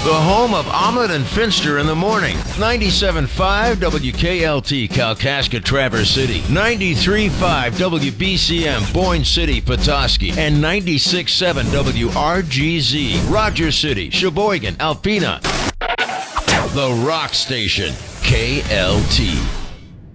The home of Omelet and Finster in the morning. 97.5 WKLT Kalkaska Traverse City. 93.5 WBCM Boyne City Petoskey. And 96.7 WRGZ Rogers City, Sheboygan, Alpena. The Rock Station. KLT.